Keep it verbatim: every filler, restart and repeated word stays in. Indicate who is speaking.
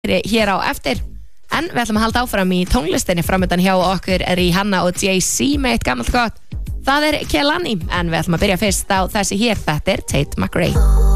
Speaker 1: hér á eftir. En við ætlum að halda áfram í tónlistinni framöndan hjá okkur Rihanna og Jay-Z með eitt gamalt gott. Það er Kehlani, en við ætlum að byrja fyrst á þessi hér, þetta er Tate McRae.